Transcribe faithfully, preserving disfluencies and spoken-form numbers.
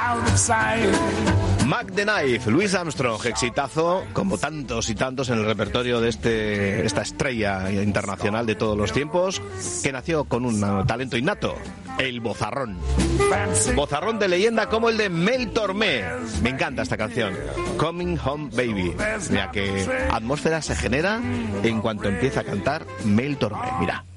Mac the Knife, Louis Armstrong, exitazo como tantos y tantos en el repertorio de este esta estrella internacional de todos los tiempos, que nació con un talento innato, el bozarrón. Bozarrón de leyenda como el de Mel Tormé. Me encanta esta canción, Coming Home Baby. Mira qué atmósfera se genera en cuanto empieza a cantar Mel Tormé. Mira.